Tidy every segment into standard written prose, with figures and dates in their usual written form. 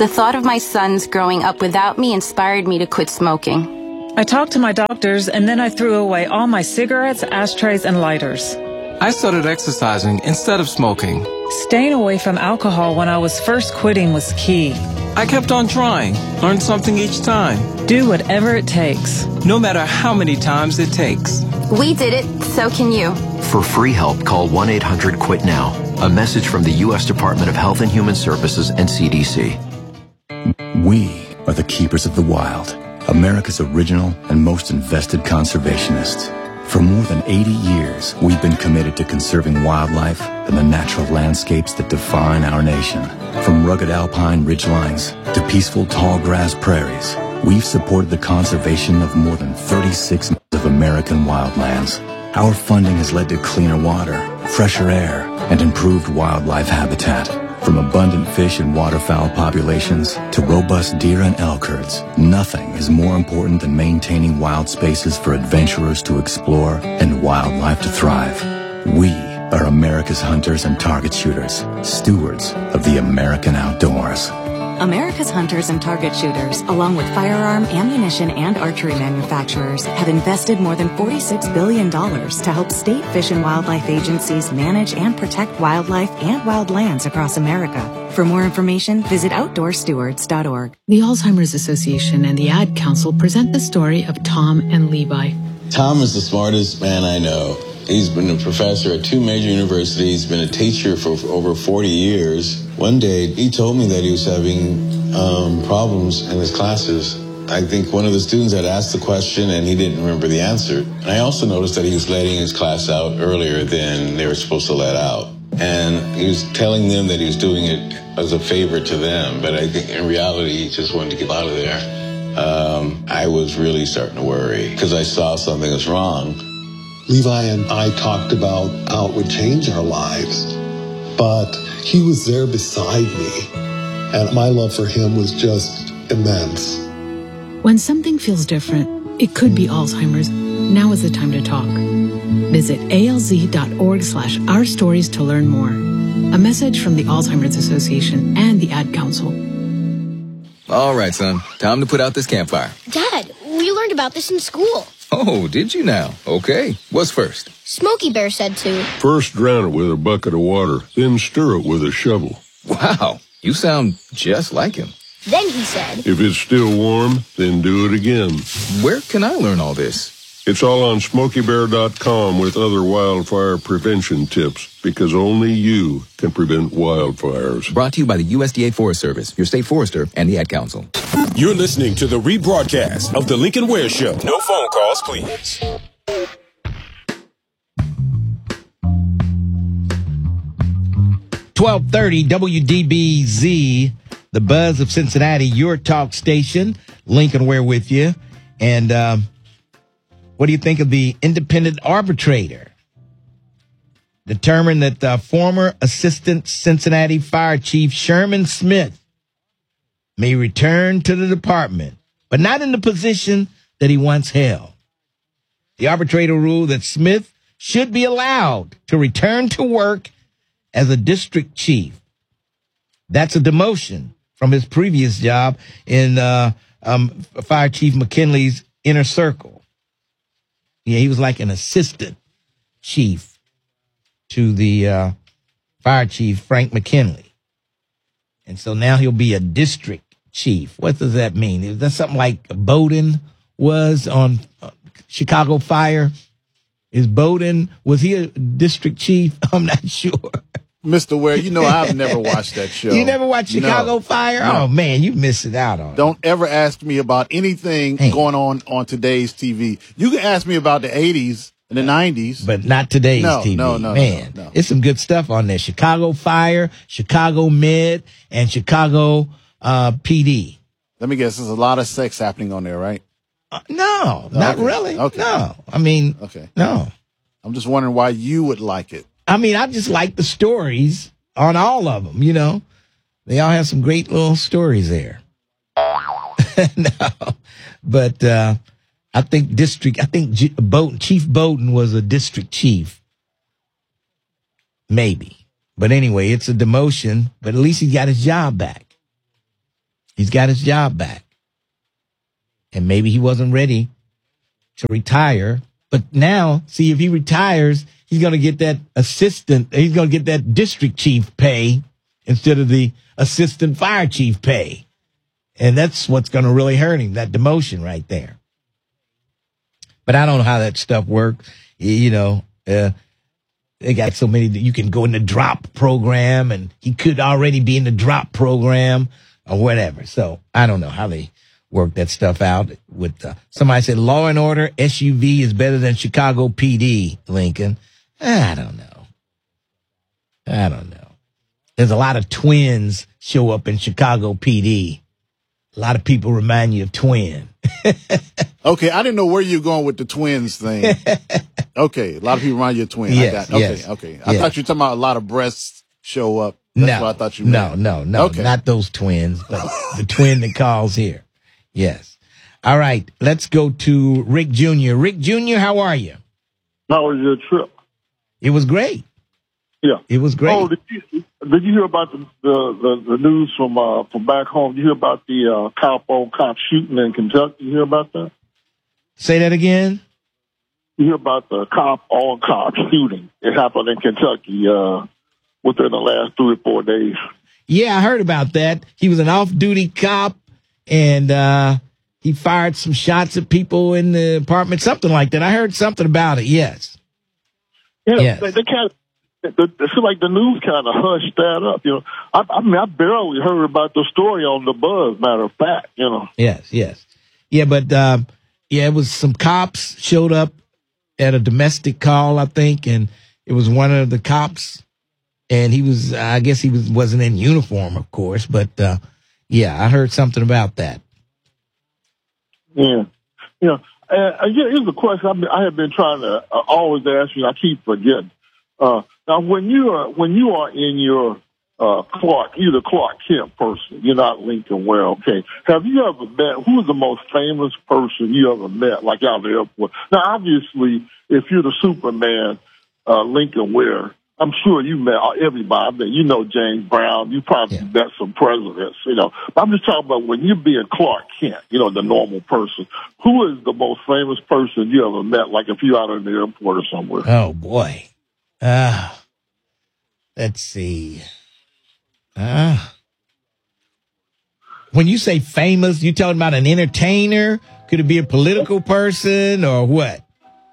The thought of my sons growing up without me inspired me to quit smoking. I talked to my doctors, and then I threw away all my cigarettes, ashtrays, and lighters. I started exercising instead of smoking. Staying away from alcohol when I was first quitting was key. I kept on trying, learned something each time. Do whatever it takes. No matter how many times it takes. We did it, so can you. For free help, call 1-800-QUIT-NOW. A message from the U.S. Department of Health and Human Services and CDC. We are the keepers of the wild, America's original and most invested conservationists. For more than 80 years, we've been committed to conserving wildlife and the natural landscapes that define our nation. From rugged alpine ridgelines to peaceful tall grass prairies, we've supported the conservation of more than 36 of American wildlands. Our funding has led to cleaner water, fresher air, and improved wildlife habitat. From abundant fish and waterfowl populations to robust deer and elk herds, nothing is more important than maintaining wild spaces for adventurers to explore and wildlife to thrive. We are America's hunters and target shooters, stewards of the American outdoors. America's hunters and target shooters, along with firearm, ammunition, and archery manufacturers, have invested more than $46 billion to help state fish and wildlife agencies manage and protect wildlife and wildlands across America. For more information, visit outdoorstewards.org. The Alzheimer's Association and the Ad Council present the story of Tom and Levi. Tom is the smartest man I know. He's been a professor at 2 major universities, been a teacher for over 40 years. One day, he told me that he was having problems in his classes. I think one of the students had asked the question and he didn't remember the answer. And I also noticed that he was letting his class out earlier than they were supposed to let out. And he was telling them that he was doing it as a favor to them, but I think in reality, he just wanted to get out of there. I was really starting to worry because I saw something was wrong. Levi and I talked about how it would change our lives, but he was there beside me, and my love for him was just immense. When something feels different, it could be Alzheimer's. Now is the time to talk. Visit alz.org/ourstories to learn more. A message from the Alzheimer's Association and the Ad Council. All right, son. Time to put out this campfire. Dad, we learned about this in school. Oh, did you now? Okay. What's first? Smokey Bear said to. First drown it with a bucket of water, then stir it with a shovel. Wow, you sound just like him. Then he said. If it's still warm, then do it again. Where can I learn all this? It's all on SmokeyBear.com with other wildfire prevention tips, because only you can prevent wildfires. Brought to you by the USDA Forest Service, your state forester, and the Ad Council. You're listening to the rebroadcast of The Lincoln Ware Show. No phone calls, please. .1230 WDBZ, the buzz of Cincinnati, your talk station. Lincoln Ware with you. And what do you think of the independent arbitrator? Determined that former Assistant Cincinnati Fire Chief Sherman Smith may return to the department, but not in the position that he once held. The arbitrator ruled that Smith should be allowed to return to work as a district chief. That's a demotion from his previous job in Fire Chief McKinley's inner circle. Yeah, he was like an assistant chief to the Fire Chief Frank McKinley. And so now he'll be a district chief. What does that mean? Is that something like Bowden was on Chicago Fire? Was he a district chief? I'm not sure. Mr. Ware, you know I've never watched that show. You never watched Chicago Fire? No. Oh, man, you missing out on it. Don't ever ask me about anything going on today's TV. You can ask me about the 80s and the 90s. But not today's TV. No, man, it's some good stuff on there. Chicago Fire, Chicago Med, and Chicago PD. Let me guess, there's a lot of sex happening on there, right? No, not really. Okay. No, I mean, no. I'm just wondering why you would like it. I mean, I just like the stories on all of them, you know. They all have some great little stories there. No, but I think Chief Bowden was a district chief. Maybe. But anyway, it's a demotion, but at least he got his job back. He's got his job back. And maybe he wasn't ready to retire. But now, see, if he retires, he's going to get that he's going to get that district chief pay instead of the assistant fire chief pay. And that's what's going to really hurt him, that demotion right there. But I don't know how that stuff works. They got so many that you can go in the drop program, and he could already be in the drop program or whatever. So I don't know how they work that stuff out. With somebody said Law and Order SUV is better than Chicago PD, Lincoln. I don't know. There's a lot of twins show up in Chicago PD. A lot of people remind you of twin. Okay, I didn't know where you're going with the twins thing. Okay, a lot of people remind you of twins. Yes, okay. I thought you were talking about a lot of breasts show up. That's what I thought you meant. No. Okay. Not those twins, but the twin that calls here. Yes. All right, let's go to Rick Jr. Rick Jr., how are you? How was your trip? It was great. Yeah, it was great. Oh, did you hear about the news from back home? Did you hear about the cop shooting in Kentucky? You hear about that? Say that again. You hear about the cop shooting? It happened in Kentucky within the last 3 or 4 days. Yeah, I heard about that. He was an off-duty cop, and he fired some shots at people in the apartment, something like that. I heard something about it. Yes. Yeah, yes. They kind of. It seems like the news kind of hushed that up. I barely heard about the story on the buzz. Matter of fact, Yes. Yeah, but it was some cops showed up at a domestic call, I think, and it was one of the cops, and I guess he wasn't in uniform, of course, but I heard something about that. Yeah. Here's a question I have been trying to always ask you. I keep forgetting. Now, when you are in your you're the Clark Kent person. You're not Lincoln Ware. Okay. Have you ever met who's the most famous person you ever met, like out of the airport? Now, obviously, if you're the Superman, Lincoln Ware, I'm sure you met everybody. I mean, you know James Brown. You probably met some presidents. But I'm just talking about when you're being Clark Kent. The normal person. Who is the most famous person you ever met? Like if you're out in the airport or somewhere. Oh boy. Let's see. When you say famous, you talking about an entertainer? Could it be a political person or what?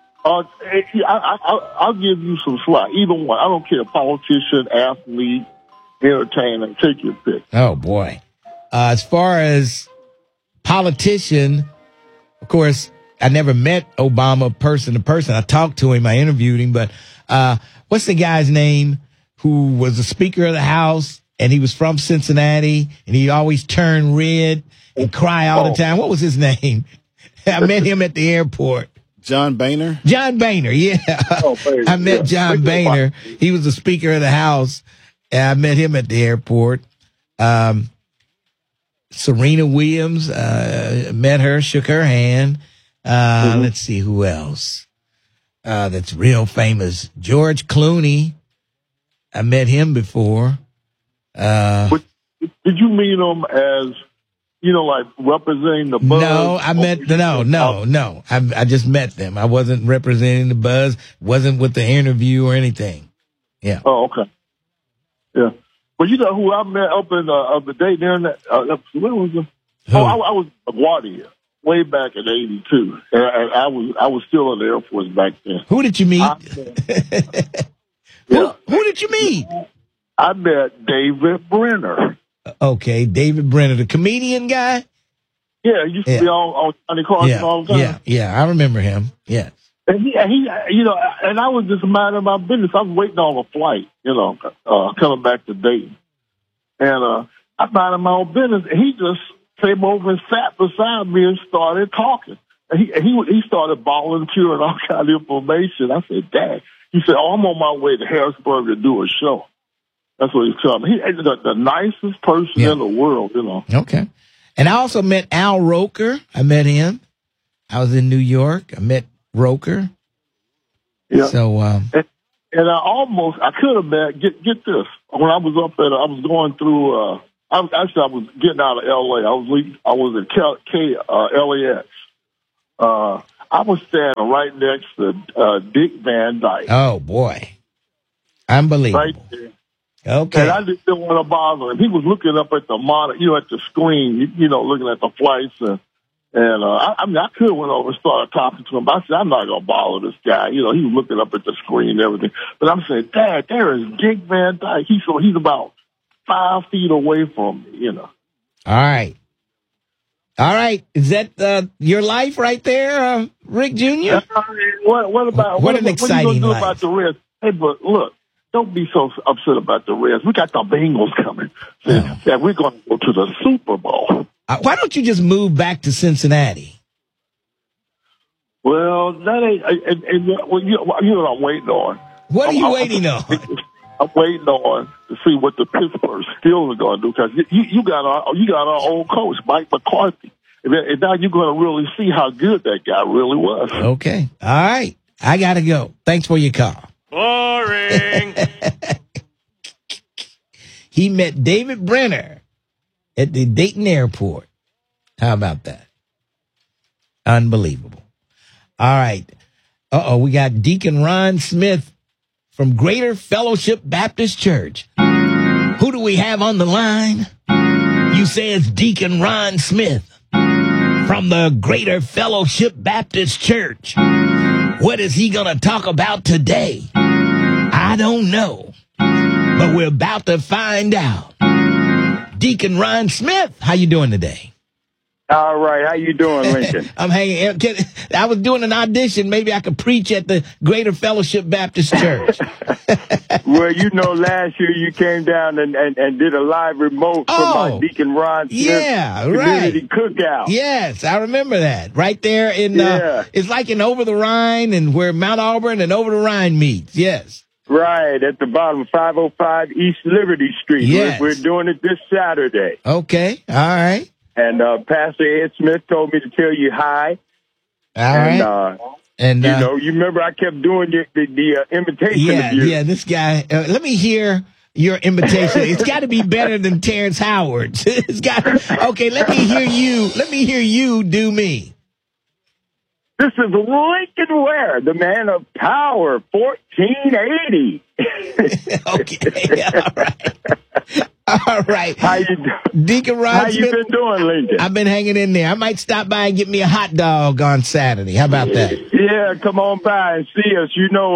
I'll give you some slack. Either one. I don't care. Politician, athlete, entertainer. Take your pick. Oh boy. As far as politician, of course, I never met Obama person to person. I talked to him. I interviewed him, but what's the guy's name who was the Speaker of the House, and he was from Cincinnati, and he always turn red and cry all the time? What was his name? I met him at the airport. John Boehner? John Boehner, yeah. I met John Boehner. He was the Speaker of the House, and I met him at the airport. Serena Williams, met her, shook her hand. Let's see who else. That's real famous. George Clooney. I met him before. But did you meet him as, like representing the buzz? No, no. I just met them. I wasn't representing the buzz. Wasn't with the interview or anything. Yeah. Oh, okay. Yeah. But you know who I met up in the day there in that, where was it? Oh, I was at LaGuardia. Way back in '82, and I was still in the Air Force back then. Who did you meet? Who did you meet? I met David Brenner. Okay, David Brenner, the comedian guy. Yeah, he used to be on Johnny Carson all the time. Yeah, I remember him. Yes. And he, and I was just minding my business. I was waiting on a flight, coming back to Dayton, and I minded my own business. And he just came over and sat beside me and started talking. And he started volunteering all kind of information. I said, "Dad," he said, "Oh, I'm on my way to Harrisburg to do a show." That's what he's telling me. He's the nicest person in the world, Okay. And I also met Al Roker. I met him. I was in New York. I met Roker. Yeah. So, and I could have met, get this. When I was I was going through I was getting out of L.A. I was at LAX. I was standing right next to Dick Van Dyke. Oh, boy. Unbelievable. Right there. Okay. And I just didn't want to bother him. He was looking up at the monitor, at the screen, looking at the flights. I could have went over and started talking to him, but I said, I'm not going to bother this guy. He was looking up at the screen and everything. But I'm saying, Dad, there is Dick Van Dyke. He's about 5 feet away from me, All right. Is that your life right there, Rick Jr.? What an exciting life. About the Reds? Hey, but look, don't be so upset about the Reds. We got the Bengals coming. That we're going to go to the Super Bowl. Why don't you just move back to Cincinnati? Well, that ain't. What I'm waiting on. What are you waiting on? I'm waiting on to see what the Pittsburgh Steelers are going to do, because you got our old coach, Mike McCarthy, and now you're going to really see how good that guy really was. Okay, all right, I gotta go. Thanks for your call. Boring. He met David Brenner at the Dayton airport. How about that? Unbelievable. All right. We got Deacon Ron Smith from Greater Fellowship Baptist Church. Who do we have on the line? You say it's Deacon Ron Smith from the Greater Fellowship Baptist Church. What is he going to talk about today? I don't know, but we're about to find out. Deacon Ron Smith, how you doing today? All right. How you doing, Lincoln? I'm hanging. I was doing an audition. Maybe I could preach at the Greater Fellowship Baptist Church. Well, last year you came down and did a live remote for my Deacon Ron Smith community cookout. Yes, I remember that. Right there in, it's like in Over the Rhine and where Mount Auburn and Over the Rhine meets. Yes. Right, at the bottom of 505 East Liberty Street. Yes. We're doing it this Saturday. Okay, all right. And Pastor Ed Smith told me to tell you hi. All right. And you remember I kept doing the imitation of you. Yeah, this guy. Let me hear your imitation. It's got to be better than Terrence Howard's. Okay, let me hear you. Let me hear you do me. This is Lincoln Ware, the man of power, 1480. Okay, all right. All right. How you doing? Deacon Ron How Smith, you been doing, Lincoln? I've been hanging in there. I might stop by and get me a hot dog on Saturday. How about that? Yeah, come on by and see us.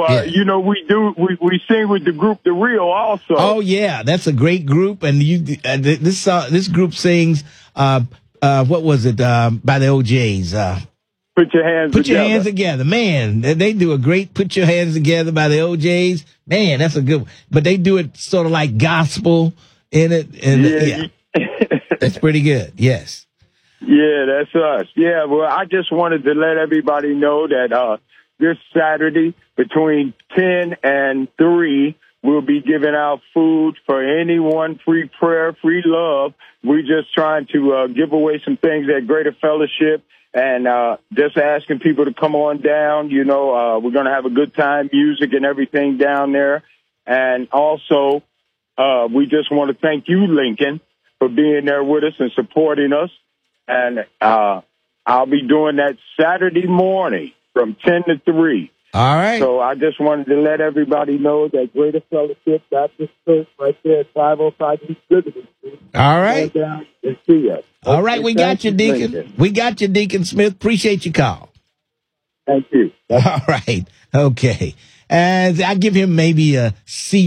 We sing with the group The Real also. Oh yeah, that's a great group, and this group sings what was it by the OJs? Put your hands together. Put your hands together. Man, they do a great Put Your Hands Together by the OJs. Man, that's a good one. But they do it sort of like gospel in it. And that's pretty good. Yes. Yeah, that's us. Yeah, well, I just wanted to let everybody know that this Saturday between 10 and 3, we'll be giving out food for anyone, free prayer, free love. We're just trying to give away some things at Greater Fellowship. And just asking people to come on down. We're going to have a good time, music and everything down there. And also, we just want to thank you, Lincoln, for being there with us and supporting us. And I'll be doing that Saturday morning from 10 to 3. All right. So I just wanted to let everybody know that Greater Fellowship Baptist Church right there at 505 East Liberty Street. All right. Come down and see us. All right, we got you, Deacon. Lincoln. We got you, Deacon Smith. Appreciate your call. Thank you. All right. Okay. I give him maybe a C-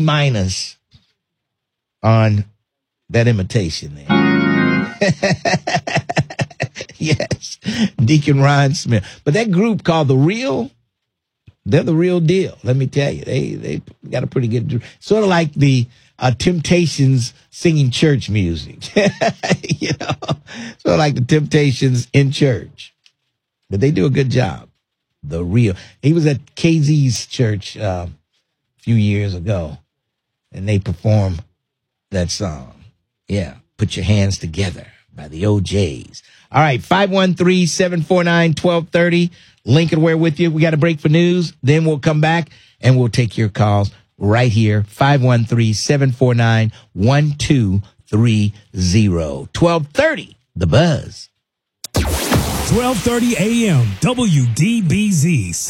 on that imitation there. Yes. Deacon Ron Smith. But that group called The Real, they're the real deal. Let me tell you, they got a pretty good, sort of like the Temptations singing church music, sort of like the Temptations in church, but they do a good job. The Real. He was at KZ's church a few years ago, and they performed that song. Yeah, Put Your Hands Together by the OJs. All right, 513-749-1230. Lincoln Ware with you. We got a break for news. Then we'll come back and we'll take your calls right here. 513-749-1230. 1230. The Buzz. 1230 AM, WDBZ.